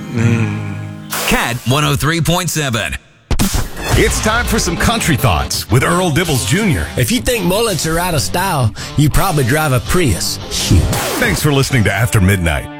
Cat 103.7. It's time for some country thoughts with Earl Dibbles Jr. If you think mullets are out of style, you probably drive a Prius. Shoot. Thanks for listening to After Midnight.